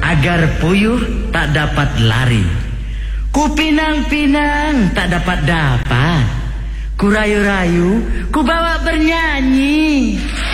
agar puyuh tak dapat lari. Ku pinang-pinang tak dapat. Ku rayu-rayu, ku bawa bernyanyi.